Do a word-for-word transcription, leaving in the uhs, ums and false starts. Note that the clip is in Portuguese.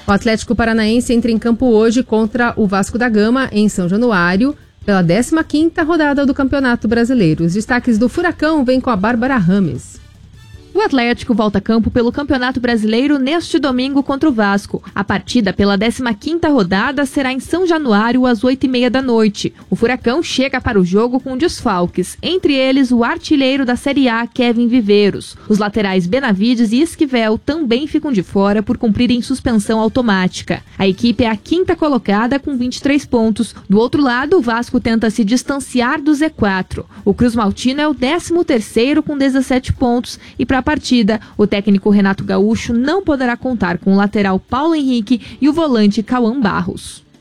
O Atlético Paranaense entra em campo hoje contra o Vasco da Gama, em São Januário, pela décima quinta rodada do Campeonato Brasileiro. Os destaques do Furacão vêm com a Bárbara Rames. O Atlético volta a campo pelo Campeonato Brasileiro neste domingo contra o Vasco. A partida pela décima quinta rodada será em São Januário às oito e meia da noite. O Furacão chega para o jogo com desfalques, entre eles o artilheiro da Série A, Kevin Viveiros. Os laterais Benavides e Esquivel também ficam de fora por cumprirem suspensão automática. A equipe é a quinta colocada com vinte e três pontos. Do outro lado, o Vasco tenta se distanciar do Z quatro. O Cruz Maltino é o décimo terceiro com dezessete pontos e para partida, o técnico Renato Gaúcho não poderá contar com o lateral Paulo Henrique e o volante Cauã Barros.